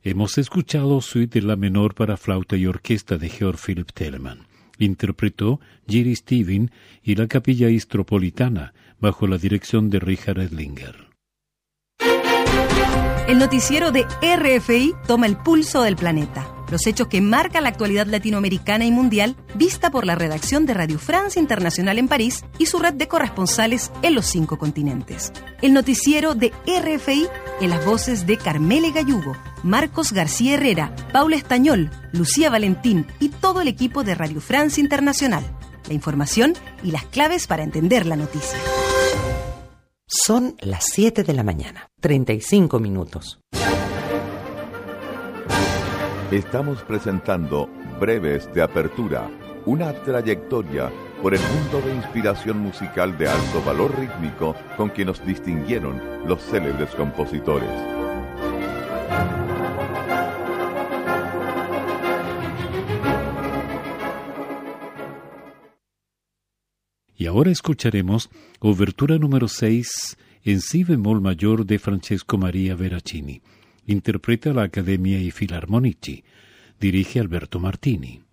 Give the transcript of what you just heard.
Hemos escuchado Suite de la menor para flauta y orquesta de Georg Philipp Telemann. Interpretó Jerry Steven y la Capilla Istropolitana bajo la dirección de Richard Edlinger. El noticiero de RFI toma el pulso del planeta. Los hechos que marcan la actualidad latinoamericana y mundial, vista por la redacción de Radio France Internacional en París y su red de corresponsales en los 5 continentes. El noticiero de RFI en las voces de Carmele Gallugo, Marcos García Herrera, Paula Estañol, Lucía Valentín y todo el equipo de Radio France Internacional. La información y las claves para entender la noticia. Son las 7 de la mañana, 35 minutos. Estamos presentando Breves de Apertura, una trayectoria por el mundo de inspiración musical de alto valor rítmico con que nos distinguieron los célebres compositores. Y ahora escucharemos Obertura número 6 en si bemol mayor de Francesco Maria Veracini. Interpreta la Accademia I Filarmonici. Dirige Alberto Martini.